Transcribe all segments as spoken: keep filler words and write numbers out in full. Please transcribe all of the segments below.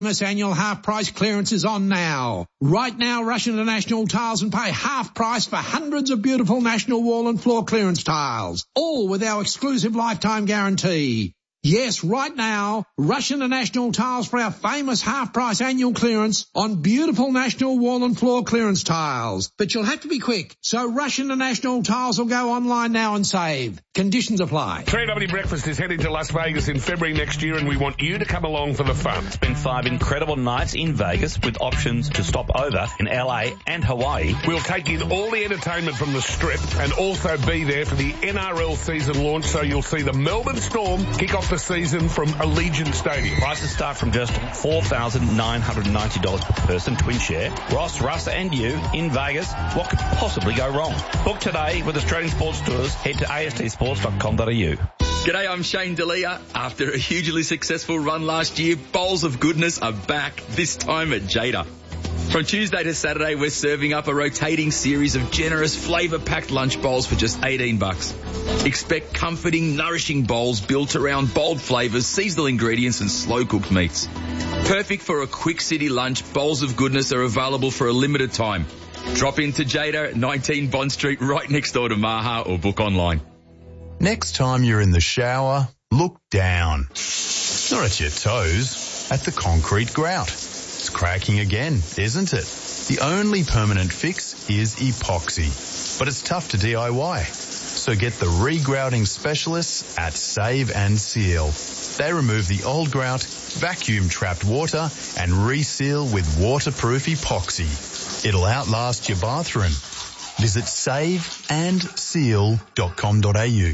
This annual half price clearance is on now. Right now, rush into National Tiles and pay half price for hundreds of beautiful National wall and floor clearance tiles, all with our exclusive lifetime guarantee. Yes, right now, rush into National Tiles for our famous half-price annual clearance on beautiful National wall and floor clearance tiles. But you'll have to be quick, so rush into National Tiles or go online now and save. Conditions apply. three W Breakfast is heading to Las Vegas in February next year, and we want you to come along for the fun. Spend five incredible nights in Vegas with options to stop over in L A and Hawaii. We'll take in all the entertainment from the Strip and also be there for the N R L season launch, so you'll see the Melbourne Storm kick off the season from Allegiant Stadium. Prices start from just four thousand nine hundred ninety dollars per person, twin share. Ross, Russ and you in Vegas. What could possibly go wrong? Book today with Australian Sports Tours. Head to a s t sports dot com dot a u. G'day, I'm Shane D'Elia. After a hugely successful run last year, Bowls of Goodness are back, this time at Jada. From Tuesday to Saturday, we're serving up a rotating series of generous, flavour-packed lunch bowls for just eighteen bucks. Expect comforting, nourishing bowls built around bold flavours, seasonal ingredients and slow-cooked meats. Perfect for a quick city lunch, Bowls of Goodness are available for a limited time. Drop into Jada, nineteen Bond Street, right next door to Maha, or book online. Next time you're in the shower, look down. Not at your toes, at the concrete grout. It's cracking again, isn't it? The only permanent fix is epoxy, but it's tough to D I Y. So get the regrouting specialists at Save and Seal. They remove the old grout, vacuum trapped water and reseal with waterproof epoxy. It'll outlast your bathroom. Visit save and seal dot com dot a u.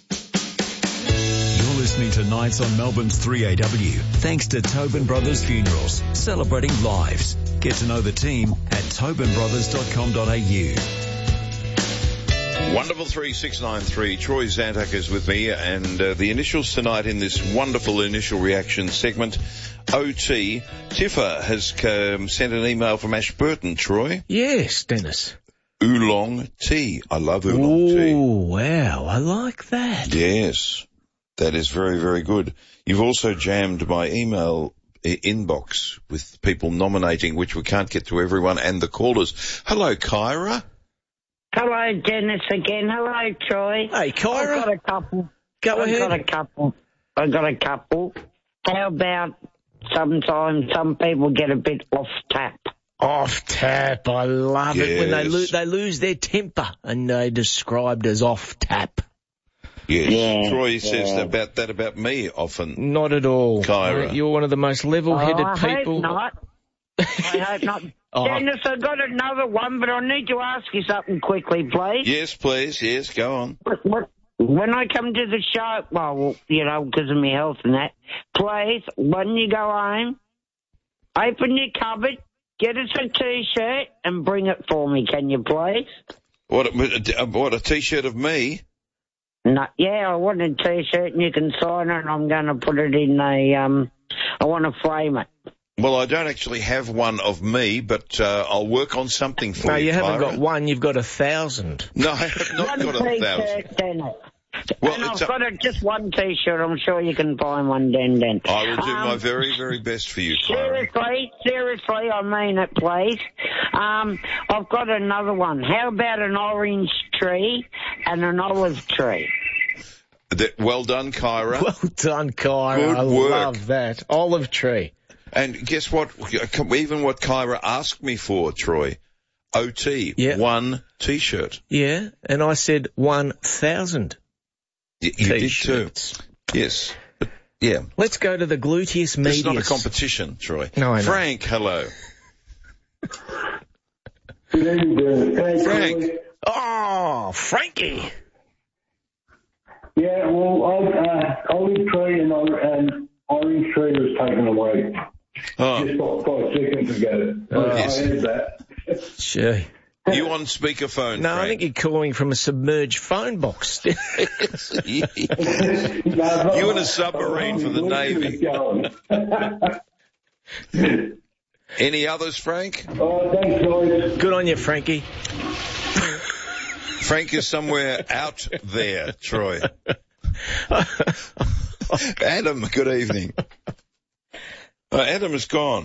Listening to Nights on Melbourne's three A W, thanks to Tobin Brothers Funerals, celebrating lives. Get to know the team at tobin brothers dot com dot a u. Wonderful three six nine three. Troy Zantak is with me, and uh, the initials tonight in this wonderful initial reaction segment. O T Tiffa has um, sent an email from Ashburton. Troy. Yes, Dennis. Oolong tea. I love oolong tea. Oh wow, I like that. Yes. That is very, very good. You've also jammed my email inbox with people nominating, which we can't get to everyone, and the callers. Hello, Kyra. Hello, Dennis again. Hello, Troy. Hey, Kyra. I've got a couple. Go I've ahead. got a couple. I've got a couple. How about sometimes some people get a bit off tap? Off tap. I love Yes. it when they, lo- they lose their temper and they're described as off tap. Yes. Yeah, Troy yeah. says about that about me often. Not at all. Kyra. You're one of the most level-headed oh, I people. hope not. I hope not. Oh. Dennis, I've got another one, but I need to ask you something quickly, please. Yes, please. Yes, go on. What, what, when I come to the show, well, you know, because of my health and that, please, when you go home, open your cupboard, get us a T-shirt and bring it for me, can you, please? What a, what, a T-shirt of me? No, yeah, I want a T-shirt and you can sign it and I'm going to put it in a, um, I want to frame it. Well, I don't actually have one of me, but uh, I'll work on something for No, you, you haven't Kyra. got one, you've got a thousand. No, I have not one got a thousand. T-shirt, Dennis. Well, and it's I've a- got a, just one T-shirt. I'm sure you can find one, Den Den. I will do Um, my very, very best for you, Kyra. Seriously, seriously, I mean it, please. Um, I've got another one. How about an orange tree and an olive tree? That, well done, Kyra. Well done, Kyra. Good I work. love that. Olive tree. And guess what? Even what Kyra asked me for, Troy. O T, Yeah. one T-shirt. Yeah, and I said one thousand Y- You did too. T-shirts. Yes. But, yeah. Let's go to the gluteus medius. It's not a competition, Troy. No, I know. Frank, hello. Frank. Frank. Oh, Frankie. Yeah, well, I, uh, olive tree and, or- and orange tree was taken away Oh, just about five seconds ago. Oh, I yes. heard that. Gee. you on speakerphone, No, I Frank? think you're calling from a submerged phone box. No, you in a submarine for the Navy. Any others, Frank? Oh, thanks, guys. Good on you, Frankie. Frank is somewhere out there, Troy. Adam, good evening. Uh, Adam is gone.